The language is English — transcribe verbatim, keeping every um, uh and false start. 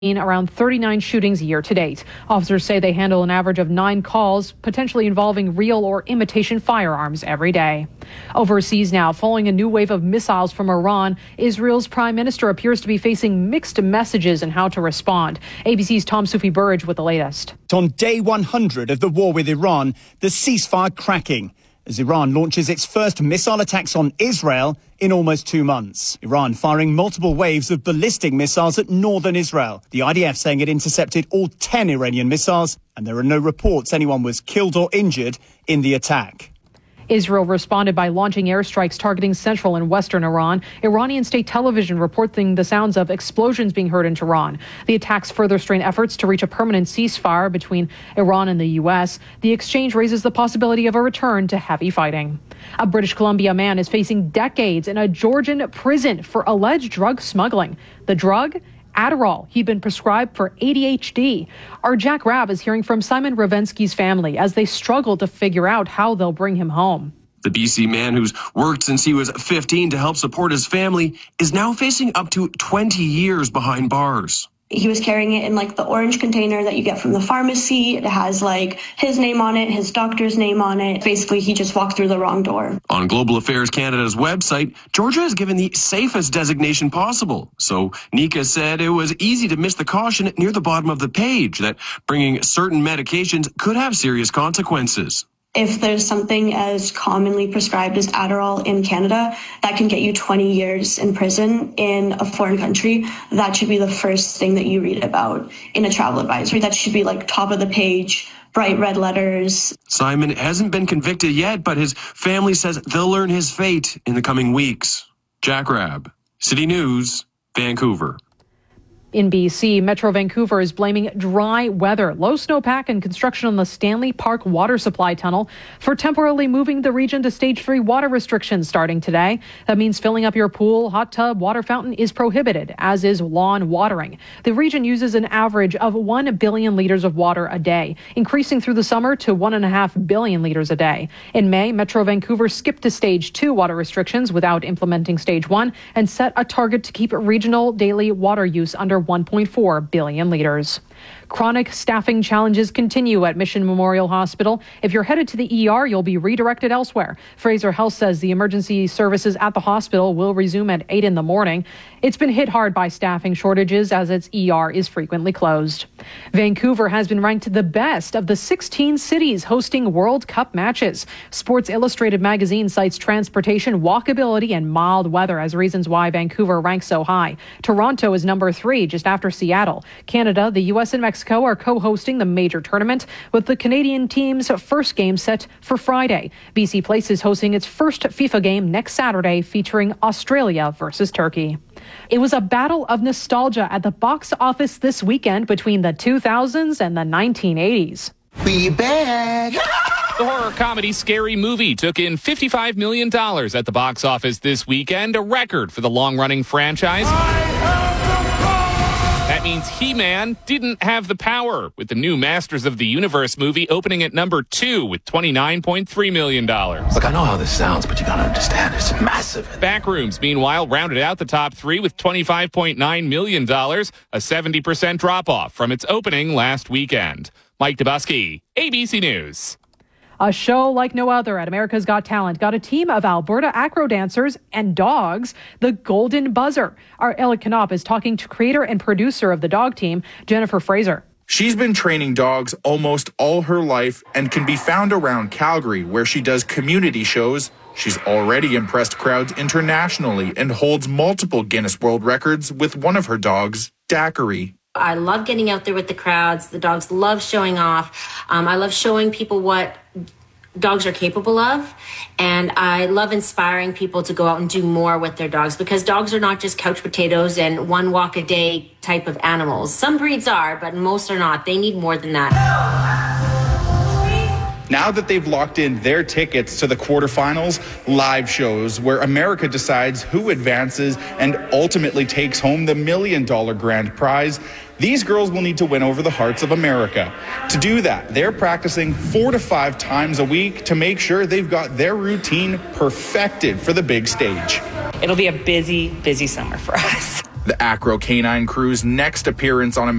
around thirty-nine shootings year to date. Officers say they handle an average of nine calls, potentially involving real or imitation firearms every day. Overseas now, following a new wave of missiles from Iran, Israel's prime minister appears to be facing mixed messages on how to respond. A B C's Tom Sufi Burge with the latest. On day one hundred of the war with Iran, the ceasefire cracking as Iran launches its first missile attacks on Israel in almost two months. Iran firing multiple waves of ballistic missiles at northern Israel. The I D F saying it intercepted all ten Iranian missiles, and there are no reports anyone was killed or injured in the attack. Israel responded by launching airstrikes targeting central and western Iran. Iranian state television reporting the sounds of explosions being heard in Tehran. The attacks further strain efforts to reach a permanent ceasefire between Iran and the U S. The exchange raises the possibility of a return to heavy fighting. A British Columbia man is facing decades in a Georgian prison for alleged drug smuggling. The drug? Adderall. He'd been prescribed for A D H D. Our Jack Rabb is hearing from Simon Ravensky's family as they struggle to figure out how they'll bring him home. The B C man, who's worked since he was fifteen to help support his family, is now facing up to twenty years behind bars. He was carrying it in like the orange container that you get from the pharmacy. It has like his name on it, his doctor's name on it. Basically, he just walked through the wrong door. On Global Affairs Canada's website, Georgia is given the safest designation possible. So Nika said it was easy to miss the caution near the bottom of the page that bringing certain medications could have serious consequences. If there's something as commonly prescribed as Adderall in Canada, that can get you twenty years in prison in a foreign country. That should be the first thing that you read about in a travel advisory. That should be like top of the page, bright red letters. Simon hasn't been convicted yet, but his family says they'll learn his fate in the coming weeks. Jack Rabb, City News, Vancouver. In B C, Metro Vancouver is blaming dry weather, low snowpack, and construction on the Stanley Park water supply tunnel for temporarily moving the region to stage three water restrictions starting today. That means filling up your pool, hot tub, water fountain is prohibited, as is lawn watering. The region uses an average of one billion liters of water a day, increasing through the summer to one point five billion liters a day. In May, Metro Vancouver skipped to stage two water restrictions without implementing stage one and set a target to keep regional daily water use under one point four billion liters. Chronic staffing challenges continue at Mission Memorial Hospital. If you're headed to the E R, you'll be redirected elsewhere. Fraser Health says the emergency services at the hospital will resume at eight in the morning. It's been hit hard by staffing shortages as its E R is frequently closed. Vancouver has been ranked the best of the sixteen cities hosting World Cup matches. Sports Illustrated magazine cites transportation, walkability, and mild weather as reasons why Vancouver ranks so high. Toronto is number three, just after Seattle. Canada, the U S, and Mexico are co-hosting the major tournament, with the Canadian team's first game set for Friday. B C Place is hosting its first FIFA game next Saturday, featuring Australia versus Turkey. It was a battle of nostalgia at the box office this weekend between the two thousands and the nineteen eighties. We back! The horror comedy Scary Movie took in fifty-five million dollars at the box office this weekend, a record for the long-running franchise. That means He-Man didn't have the power, with the new Masters of the Universe movie opening at number two with twenty-nine point three million dollars. Look, I know how this sounds, but you gotta understand, it's massive. Backrooms, meanwhile, rounded out the top three with twenty-five point nine million dollars, a seventy percent drop-off from its opening last weekend. Mike Dubusky, A B C News. A show like no other at America's Got Talent got a team of Alberta acro dancers and dogs the Golden Buzzer. Our Elliot Knop is talking to creator and producer of the dog team, Jennifer Fraser. She's been training dogs almost all her life and can be found around Calgary, where she does community shows. She's already impressed crowds internationally and holds multiple Guinness World Records with one of her dogs, Daiquiri. I love getting out there with the crowds. The dogs love showing off. Um, I love showing people what dogs are capable of. And I love inspiring people to go out and do more with their dogs, because dogs are not just couch potatoes and one walk a day type of animals. Some breeds are, but most are not. They need more than that. Now that they've locked in their tickets to the quarterfinals, live shows where America decides who advances and ultimately takes home the million dollar grand prize, these girls will need to win over the hearts of America. To do that, they're practicing four to five times a week to make sure they've got their routine perfected for the big stage. It'll be a busy, busy summer for us. The Acro Canine Crew's next appearance on